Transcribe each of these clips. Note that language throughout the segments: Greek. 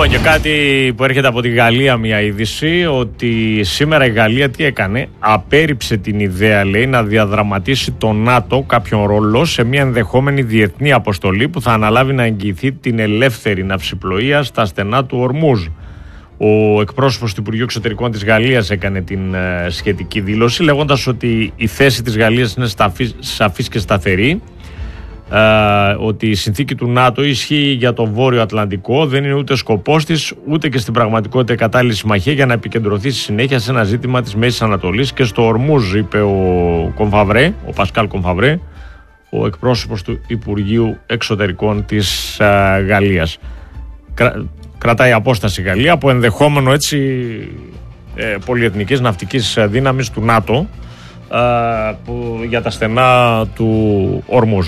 Λοιπόν, και κάτι που έρχεται από τη Γαλλία, μια είδηση, ότι σήμερα η Γαλλία τι έκανε? Απέρριψε την ιδέα, λέει, να διαδραματίσει το ΝΑΤΟ κάποιον ρόλο σε μια ενδεχόμενη διεθνή αποστολή που θα αναλάβει να εγγυηθεί την ελεύθερη ναυσιπλοεία στα στενά του Ορμούζ. Ο εκπρόσωπος του Υπουργείου Εξωτερικών της Γαλλίας έκανε την σχετική δήλωση, λέγοντας ότι η θέση της Γαλλίας είναι σαφής και σταθερή. Ότι η συνθήκη του ΝΑΤΟ ισχύει για το Βόρειο Ατλαντικό, δεν είναι ούτε σκοπός της ούτε και στην πραγματικότητα κατάλληλη συμμαχία για να επικεντρωθεί στη συνέχεια σε ένα ζήτημα της Μέσης Ανατολής και στο Ορμούζ, είπε ο Πασκάλ Κομφαβρέ, ο εκπρόσωπος του Υπουργείου Εξωτερικών της Γαλλίας. Κρατάει απόσταση η Γαλλία από ενδεχόμενο πολυεθνικής ναυτικής δύναμης του ΝΑΤΟ για τα στενά του Ορμούζ.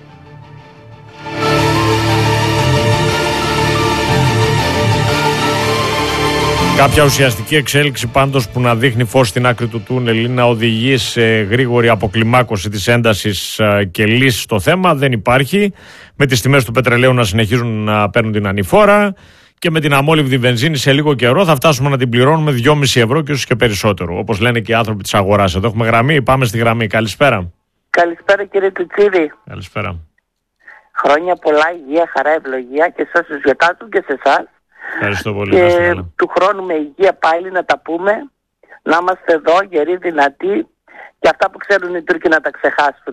Κάποια ουσιαστική εξέλιξη πάντως που να δείχνει φως στην άκρη του τούνελ ή να οδηγεί σε γρήγορη αποκλιμάκωση της έντασης και λύση στο θέμα δεν υπάρχει, με τις τιμές του πετρελαίου να συνεχίζουν να παίρνουν την ανηφόρα και με την αμόλυβδη βενζίνη σε λίγο καιρό θα φτάσουμε να την πληρώνουμε 2,5 ευρώ και ίσως και περισσότερο, όπως λένε και οι άνθρωποι της αγοράς. Εδώ έχουμε γραμμή, πάμε στη γραμμή. Καλησπέρα. Καλησπέρα κύριε Τουτσίδη. Καλησπέρα. Χρόνια πολλά, υγεία, χαρά, ευλογία και σε όσους γιορτάζουν και σε εσάς. Ευχαριστώ πολύ. Και του χρόνου με υγεία πάλι να τα πούμε, να είμαστε εδώ γεροί, δυνατοί και αυτά που ξέρουν οι Τούρκοι να τα ξεχάσουν.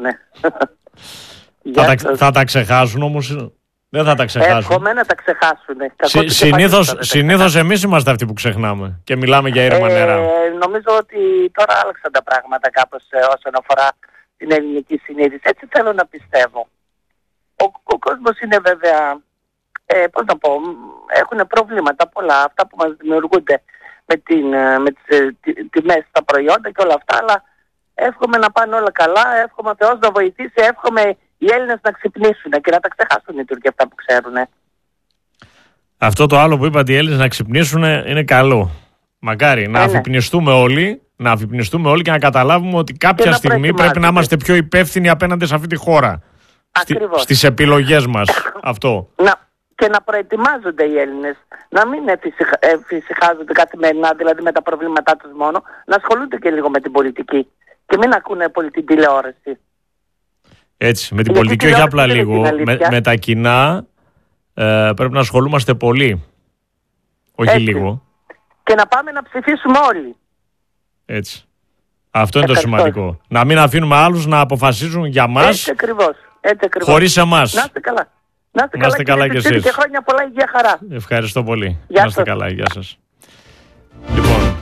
Θα τα ξεχάσουν όμως, δεν θα τα ξεχάσουν. Εύχομαι να τα ξεχάσουν. Συνήθως εμείς είμαστε αυτοί που ξεχνάμε και μιλάμε για ήρεμα νερά. Νομίζω ότι τώρα άλλαξαν τα πράγματα κάπως όσον αφορά την ελληνική συνείδηση. Έτσι θέλω να πιστεύω. Ο κόσμος είναι βέβαια, πώς να πω, έχουν προβλήματα πολλά, αυτά που μας δημιουργούνται με τις τιμές στα προϊόντα και όλα αυτά, αλλά εύχομαι να πάνε όλα καλά, εύχομαι ο Θεός να βοηθήσει, εύχομαι οι Έλληνες να ξυπνήσουν και να τα ξεχάσουν οι Τούρκοι αυτά που ξέρουν. Αυτό το άλλο που είπατε, οι Έλληνες να ξυπνήσουν είναι καλό. Μακάρι να αφυπνιστούμε όλοι. Να αφυπνιστούμε όλοι και να καταλάβουμε ότι κάποια στιγμή πρέπει να είμαστε πιο υπεύθυνοι απέναντι σε αυτή τη χώρα. Στις επιλογές μας. Αυτό. Και να προετοιμάζονται οι Έλληνες. Να μην εφησυχάζονται καθημερινά, δηλαδή με τα προβλήματά τους μόνο. Να ασχολούνται και λίγο με την πολιτική. Και μην ακούνε πολύ την τηλεόραση. Έτσι. Με την πολιτική όχι απλά λίγο. Με τα κοινά πρέπει να ασχολούμαστε πολύ. Όχι λίγο. Και να πάμε να ψηφίσουμε όλοι. Έτσι. Αυτό είναι το σημαντικό. Να μην αφήνουμε άλλους να αποφασίζουν για μας. Έτσι ακριβώς. Χωρίς εμάς. Να είστε καλά. Να είστε καλά και εσείς. Και χρόνια πολλά, υγεία, χαρά. Ευχαριστώ πολύ. Γεια να είστε καλά. Γεια σας. Λοιπόν,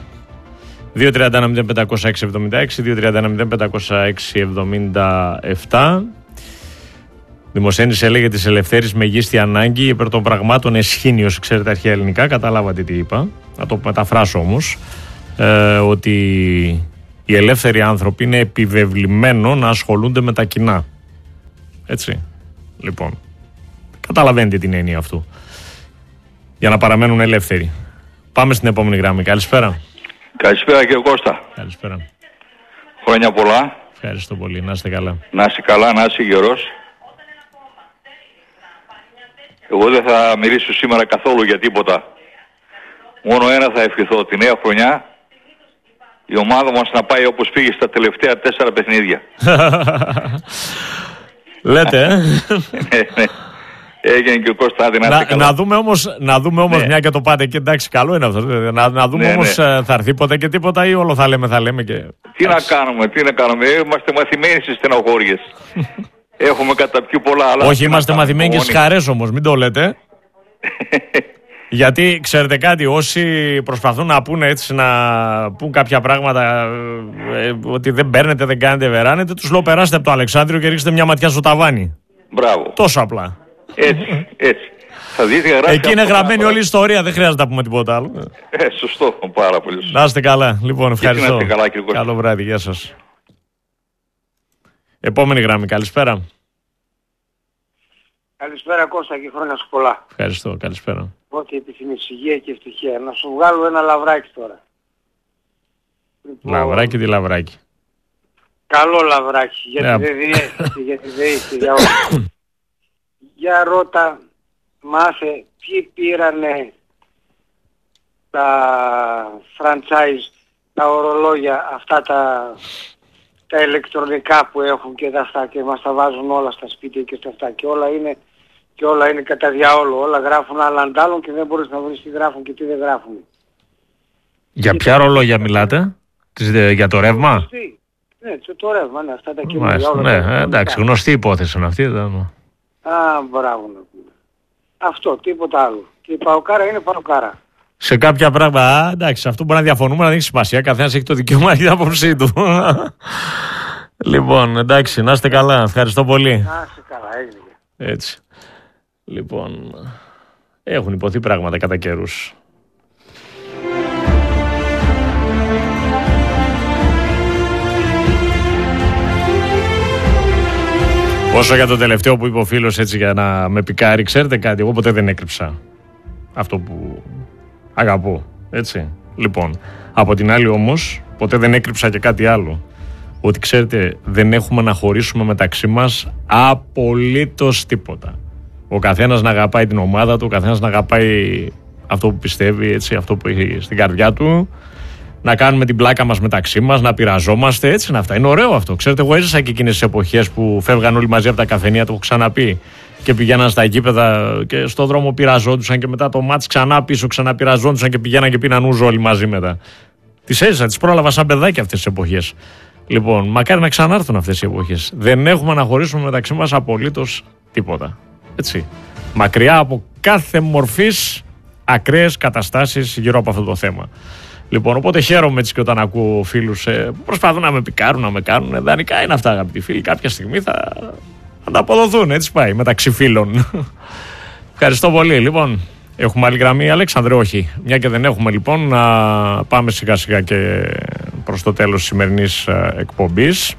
231-0506-76, 231-0506-77. Δημοσθένης έλεγε της ελευθέρης μεγίστη ανάγκη υπέρ των πραγμάτων εσχήνιος. Ξέρετε αρχαία ελληνικά, καταλάβατε τι είπα. Να το μεταφράσω όμως. Ότι οι ελεύθεροι άνθρωποι είναι επιβεβλημένο να ασχολούνται με τα κοινά. Έτσι. Λοιπόν, καταλαβαίνετε την έννοια αυτού. Για να παραμένουν ελεύθεροι. Πάμε στην επόμενη γραμμή. Καλησπέρα. Καλησπέρα κύριε Κώστα. Καλησπέρα. Χρόνια πολλά. Ευχαριστώ πολύ. Να είστε καλά. Να είστε καλά, να είστε γερός. Εγώ δεν θα μιλήσω σήμερα καθόλου για τίποτα. Μόνο ένα θα ευχηθώ. Τη νέα χρονιά η ομάδα μας να πάει όπως πήγε στα τελευταία 4 παιχνίδια. Λέτε, ναι. Έγινε και ο Κώστα, να δούμε όμως μια και το πάτε και εντάξει, καλό είναι αυτό. Να δούμε όμως θα έρθει ποτέ και τίποτα ή όλο θα λέμε και... Τι να κάνουμε, είμαστε μαθημένοι στις στενοχώριες. Έχουμε καταπιεί πολλά άλλα. Όχι, είμαστε μαθημένοι και στις χαρές όμως, μην το λέτε. Γιατί ξέρετε κάτι, όσοι προσπαθούν να πούνε έτσι, να πούν κάποια πράγματα ότι δεν παίρνετε, δεν κάνετε, βεράνετε, τους λέω περάστε από το Αλεξάνδριο και ρίξτε μια ματιά στο ταβάνι. Μπράβο. Τόσο απλά. Έτσι. Θα δείτε, εκεί είναι γραμμένη όλη η ιστορία, δεν χρειάζεται να πούμε τίποτα άλλο. Σωστό, πάρα πολύ σωστό. Να είστε καλά. Λοιπόν, ευχαριστώ. Να είστε καλά, κύριε Κώστα. Καλό βράδυ, γεια σας. Επόμενη γραμμή, καλησπέρα. Καλησπέρα Κώστα και χρόνια σου πολλά. Ευχαριστώ, καλησπέρα. Ό,τι επιθυμείς, υγεία και ευτυχία. Να σου βγάλω ένα λαβράκι τώρα. Λαβράκι τι λαβράκι? Καλό λαβράκι, γιατί δεν διέχεται για όλα. Για ρώτα, μάθε, ποιοι πήρανε τα franchise, τα ορολόγια, αυτά τα ηλεκτρονικά που έχουν και αυτά και μας τα βάζουν όλα στα σπίτια και στα αυτά και όλα είναι κατά διαόλου. Όλα γράφουν άλλα αντάλλων και δεν μπορείς να βρεις τι γράφουν και τι δεν γράφουν. Για ποια ρολόγια μιλάτε? Για το ρεύμα? Ναι, το ρεύμα, ναι, αυτά τα καινούργια όλα. Ναι, εντάξει, γνωστή υπόθεση είναι αυτή. Μπράβο να πούμε. Αυτό, τίποτα άλλο. Και η Παοκάρα είναι Παοκάρα. Σε κάποια πράγματα, εντάξει, αυτό μπορεί να διαφωνούμε, να δεν έχει σημασία. Καθένας έχει το δικαίωμα να έχει την άποψή του. Λοιπόν, εντάξει, να είστε καλά. Ευχαριστώ πολύ. Να είστε καλά, έγινε. Έτσι. Λοιπόν, έχουν υποθεί πράγματα κατά καιρούς. Όσο για το τελευταίο που είπε ο φίλος, έτσι για να με πικάρει, ξέρετε κάτι, εγώ ποτέ δεν έκρυψα αυτό που αγαπώ, έτσι. Λοιπόν, από την άλλη όμως, ποτέ δεν έκρυψα και κάτι άλλο. Ότι ξέρετε, δεν έχουμε να χωρίσουμε μεταξύ μας απολύτως τίποτα. Ο καθένας να αγαπάει την ομάδα του, ο καθένας να αγαπάει αυτό που πιστεύει, έτσι, αυτό που έχει στην καρδιά του. Να κάνουμε την πλάκα μας μεταξύ μας, να πειραζόμαστε, έτσι να αυτά. Είναι ωραίο αυτό. Ξέρετε, εγώ έζησα και εκείνες τις εποχές που φεύγαν όλοι μαζί από τα καφενεία, το έχω ξαναπεί, και πηγαίναν στα γήπεδα και στο δρόμο πειραζόντουσαν και μετά το μάτς ξανά πίσω, ξαναπειραζόντουσαν και πηγαίναν και πίναν ούζο όλοι μαζί μετά. Τις έζησα, τις πρόλαβα σαν παιδάκι αυτές τις εποχές. Λοιπόν, μακάρι να ξανάρθουν αυτές οι εποχές. Δεν έχουμε να χωρίσουμε μεταξύ μας απολύτως τίποτα. Έτσι. Μακριά από κάθε μορφής ακραίες καταστάσεις γύρω από αυτό το θέμα. Λοιπόν, οπότε χαίρομαι έτσι και όταν ακούω φίλους που προσπαθούν να με πικάρουν, να με κάνουν. Δανεικά είναι αυτά, αγαπητοί φίλοι. Κάποια στιγμή θα ανταποδοθούν. Έτσι πάει, μεταξύ φίλων. Ευχαριστώ πολύ. Λοιπόν, έχουμε άλλη γραμμή, Αλέξανδρε? Όχι. Μια και δεν έχουμε, λοιπόν, να πάμε σιγά σιγά και προς το τέλος της σημερινής εκπομπής.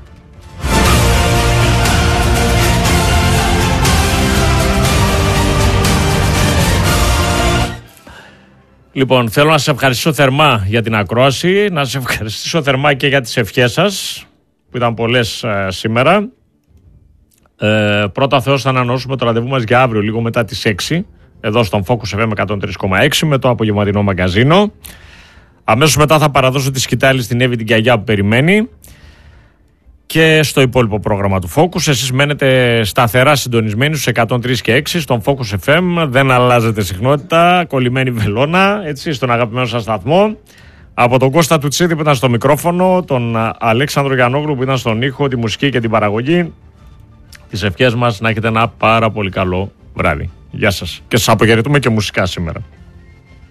Λοιπόν, θέλω να σας ευχαριστήσω θερμά για την ακρόαση, να σας ευχαριστήσω θερμά και για τις ευχές σας, που ήταν πολλές σήμερα. Πρώτα Θεός θα ανανεώσουμε το ραντεβού μας για αύριο, λίγο μετά τις 6, εδώ στον Focus FM 103,6 με το απογευματινό μαγκαζίνο. Αμέσως μετά θα παραδώσω τη σκητάλη στην Εύη την Κιαγιά που περιμένει και στο υπόλοιπο πρόγραμμα του Focus. Εσείς μένετε σταθερά συντονισμένοι στους 103 και 6 στον Focus FM. Δεν αλλάζετε συχνότητα, κολλημένη βελόνα, έτσι, στον αγαπημένο σας σταθμό. Από τον Κώστα Τουτσίδη που ήταν στο μικρόφωνο, τον Αλέξανδρο Γιαννόγλου που ήταν στον ήχο, τη μουσική και την παραγωγή. Τις ευχές μας να έχετε ένα πάρα πολύ καλό βράδυ. Γεια σας. Και σας αποχαιρετούμε και μουσικά σήμερα.